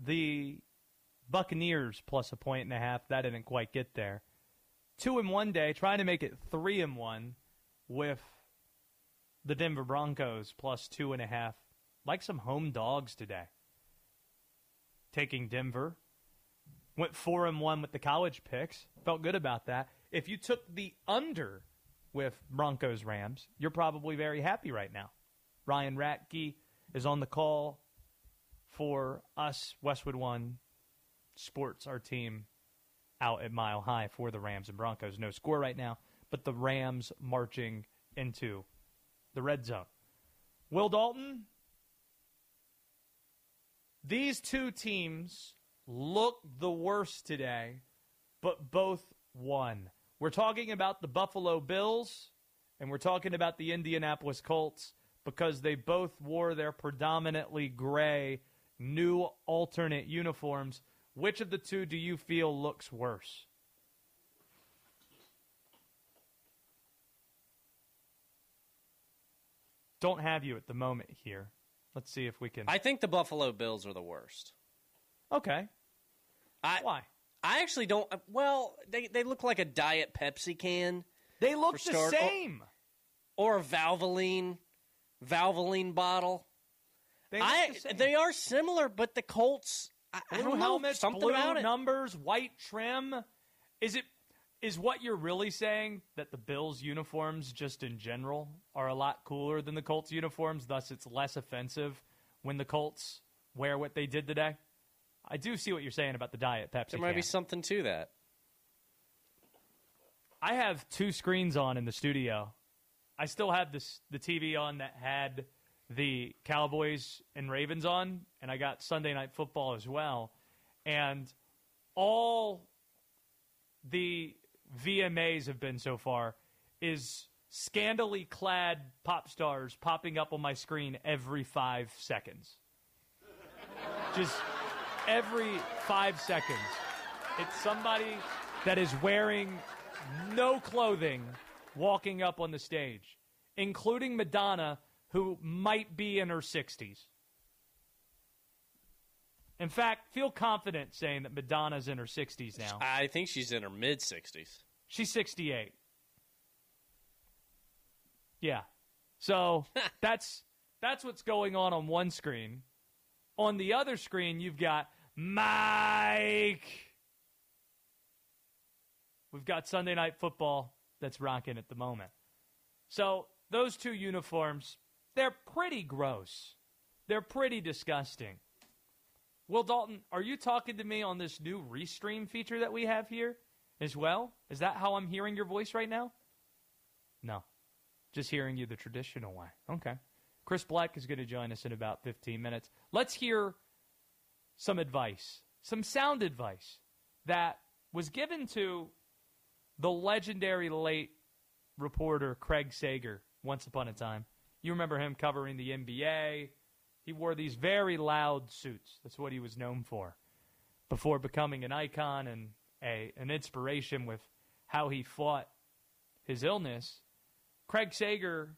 the Buccaneers plus 1.5. That didn't quite get there. 2 in one day, trying to make it 3 in one with the Denver Broncos plus 2.5. Like some home dogs today. Taking Denver. Went 4 in one with the college picks. Felt good about that. If you took the under with Broncos Rams, you're probably very happy right now. Ryan Ratke is on the call for us, Westwood One Sports, our team out at Mile High for the Rams and Broncos. No score right now, but the Rams marching into the red zone. Will Dalton, these two teams look the worst today, but both won. We're talking about the Buffalo Bills, and we're talking about the Indianapolis Colts because they both wore their predominantly gray, new alternate uniforms. Which of the two do you feel looks worse? Don't have you at the moment here. Let's see if we can... I think the Buffalo Bills are the worst. Okay. Why? I actually don't... Well, they look like a Diet Pepsi can. They look the same. Or a Valvoline bottle. They look the same. They are similar, but the Colts... I don't know, helmets, something blue about it. numbers, white trim. Is what you're really saying that the Bills' uniforms, just in general, are a lot cooler than the Colts' uniforms, thus it's less offensive when the Colts wear what they did today? I do see what you're saying about the Diet Pepsi There might be something to that. I have 2 screens on in the studio. I still have the TV on that had the Cowboys and Ravens on, and I got Sunday Night Football as well. And all the VMAs have been so far is scantily clad pop stars popping up on my screen every 5 seconds. Just every 5 seconds. It's somebody that is wearing no clothing walking up on the stage, including Madonna, who might be in her 60s. In fact, feel confident saying that Madonna's in her 60s now. I think she's in her mid-60s. She's 68. Yeah. So that's what's going on one screen. On the other screen, you've got Mike. We've got Sunday Night Football that's rocking at the moment. So those 2 uniforms, they're pretty gross. They're pretty disgusting. Will Dalton, are you talking to me on this new Restream feature that we have here as well? Is that how I'm hearing your voice right now? No. Just hearing you the traditional way. Okay. Chris Black is going to join us in about 15 minutes. Let's hear some advice, some sound advice that was given to the legendary late reporter Craig Sager once upon a time. You remember him covering the NBA. He wore these very loud suits. That's what he was known for before becoming an icon and an inspiration with how he fought his illness. Craig Sager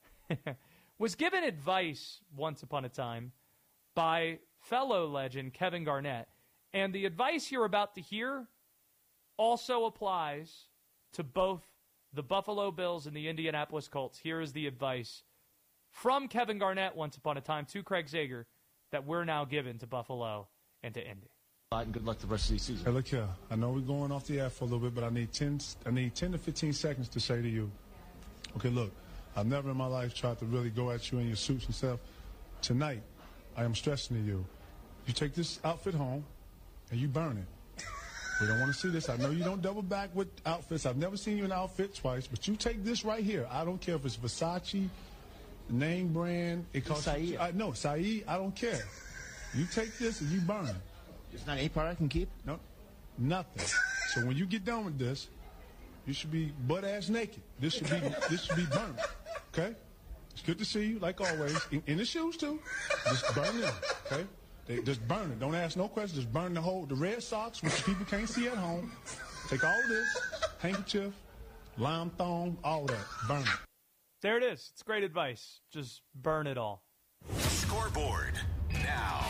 was given advice once upon a time by fellow legend Kevin Garnett. And the advice you're about to hear also applies to both the Buffalo Bills and the Indianapolis Colts. Here is the advice from Kevin Garnett once upon a time to Craig Sager that we're now given to Buffalo and to Indy. And good luck the rest of the season. Hey, look here. I know we're going off the air for a little bit, but I need 10 to 15 seconds to say to you, okay, look, I've never in my life tried to really go at you in your suits and stuff. Tonight, I am stressing to you, you take this outfit home and you burn it. We don't want to see this. I know you don't double back with outfits. I've never seen you in an outfit twice, but you take this right here. I don't care if it's Versace, name brand. It costs Saeed. No, Saeed, I don't care. You take this and you burn it. It's not any part I can keep? No, nothing. So when you get done with this, you should be butt-ass naked. This should be burned, okay? It's good to see you, like always. In the shoes, too. Just burn it, okay? Just burn it. Don't ask no questions. Just burn the red socks, which people can't see at home. Take all of this, handkerchief, lime thong, all that. Burn it. There it is. It's great advice. Just burn it all. Scoreboard now.